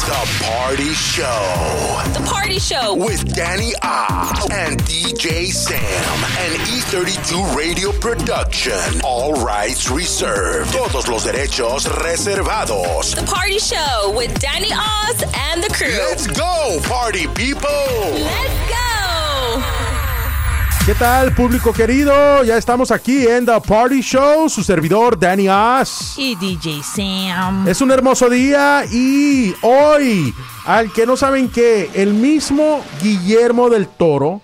The Party Show. The Party Show. With Danny Oz and DJ Sam. An E32 Radio Production. All rights reserved. Todos los derechos reservados. The Party Show with Danny Oz and the crew. Let's go, party people. Let's go. ¿Qué tal, público querido? Ya estamos aquí en The Party Show, su servidor Danny Oz y DJ Sam. Es un hermoso día y hoy, al que no saben qué, el mismo Guillermo del Toro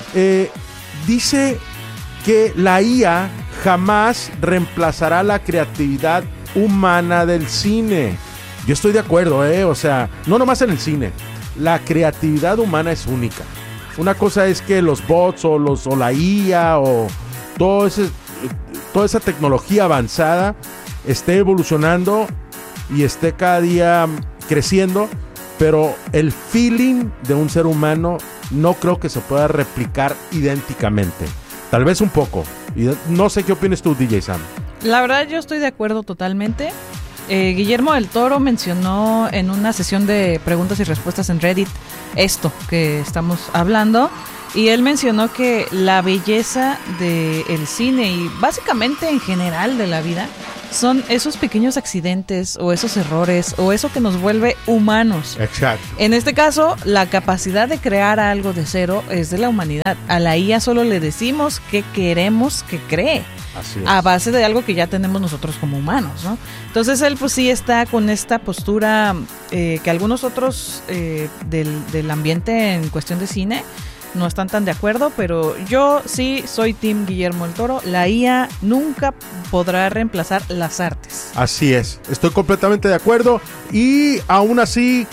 dice que la IA jamás reemplazará la creatividad humana del cine. Yo estoy de acuerdo, o sea, no nomás en el cine, la creatividad humana es única. Una cosa es que los bots o la IA o toda esa tecnología avanzada esté evolucionando y esté cada día creciendo, pero el feeling de un ser humano no creo que se pueda replicar idénticamente. Tal vez un poco. Y no sé qué opinas tú, DJ Sam. La verdad yo estoy de acuerdo totalmente. Guillermo del Toro mencionó en una sesión de preguntas y respuestas en Reddit esto que estamos hablando, y él mencionó que la belleza del cine y básicamente en general de la vida son esos pequeños accidentes o esos errores o eso que nos vuelve humanos. Exacto. En este caso, la capacidad de crear algo de cero es de la humanidad. A la IA solo le decimos que queremos que cree. Así es. A base de algo que ya tenemos nosotros como humanos, ¿no? Entonces él pues sí está con esta postura que algunos otros del ambiente en cuestión de cine no están tan de acuerdo, pero yo sí soy team Guillermo del Toro. La IA nunca podrá reemplazar las artes. Así es, estoy completamente de acuerdo y aún así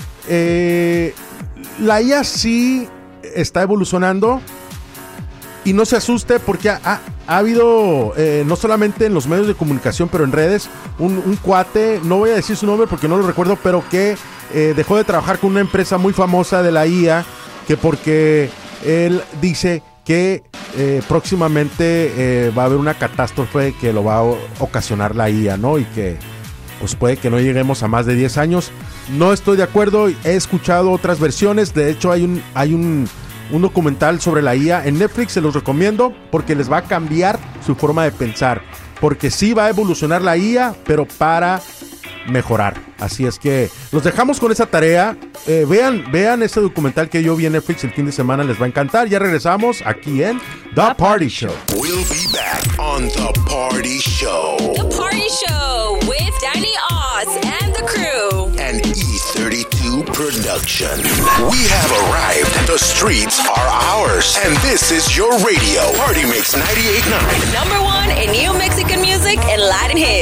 la IA sí está evolucionando. Y no se asuste porque ha habido, no solamente en los medios de comunicación, pero en redes, un cuate, no voy a decir su nombre porque no lo recuerdo, pero que dejó de trabajar con una empresa muy famosa de la IA, que porque él dice que próximamente va a haber una catástrofe que lo va a ocasionar la IA, ¿no? Y que pues puede que no lleguemos a más de 10 años. No estoy de acuerdo, he escuchado otras versiones, de hecho hay un documental sobre la IA en Netflix, se los recomiendo porque les va a cambiar su forma de pensar, porque sí va a evolucionar la IA, pero para mejorar. Así es que los dejamos con esa tarea. Vean ese documental que yo vi en Netflix el fin de semana, les va a encantar. Ya regresamos aquí en The Party Show. We'll be back on The Party Show. The Party Show with Danny Oz and the crew. An E32 production. We have arrived. The streets are ours. And this is your radio. Party Mix 98.9. #1 in new Mexican music and Latin hits.